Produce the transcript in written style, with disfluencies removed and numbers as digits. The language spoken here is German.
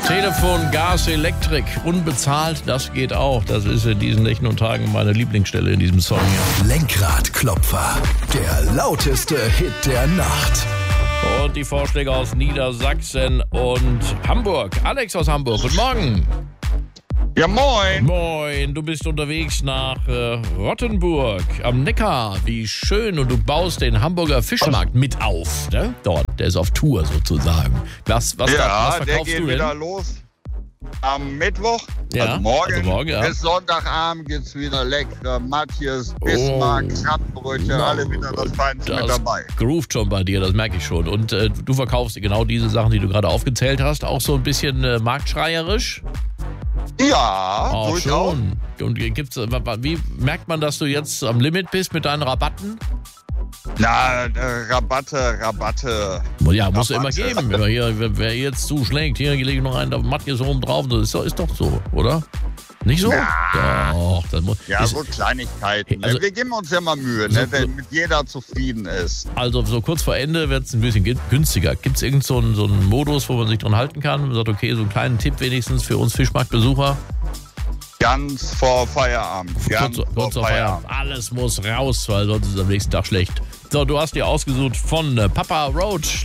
Telefon, Gas, Elektrik, unbezahlt, das geht auch. Das ist in diesen Nächten und Tagen meine Lieblingsstelle in diesem Song hier. Lenkradklopfer, der lauteste Hit der Nacht. Und die Vorschläge aus Niedersachsen und Hamburg. Alex aus Hamburg, guten Morgen. Ja, moin. Moin, du bist unterwegs nach Rottenburg am Neckar. Wie schön. Und du baust den Hamburger Fischmarkt mit auf, ne? Dort, der ist auf Tour sozusagen. Was verkaufst der geht du denn? wieder los am Mittwoch. Ja, also morgen. also morgen, ja. Bis Sonntagabend gibt's wieder leckere Matjes, Bismarck, Krabbenbrötchen, alle wieder das Feinste mit dabei. Groovt schon bei dir, das merke ich schon. Und du verkaufst genau diese Sachen, die du gerade aufgezählt hast, auch so ein bisschen marktschreierisch? Ja, Auch durchaus. schon. Und wie merkt man, dass du jetzt am Limit bist mit deinen Rabatten? Na, Rabatte. Ja, musst du immer geben. Wer jetzt zuschlägt, hier lege ich noch einen Matjes oben drauf, das ist doch so, oder? Nicht so? Ja. Doch, das muss. Ja, so Kleinigkeiten. Also- Wir geben uns ja mal Mühe, So- ne, damit jeder zufrieden ist. Also so kurz vor Ende wird es ein bisschen günstiger. Gibt es irgend so einen Modus, wo man sich dran halten kann? Man sagt, okay, so einen kleinen Tipp wenigstens für uns Fischmarktbesucher. Ganz vor Feierabend. Kurz vor Feierabend. Alles muss raus, weil sonst ist es am nächsten Tag schlecht. So, du hast dir ausgesucht von Papa Roach.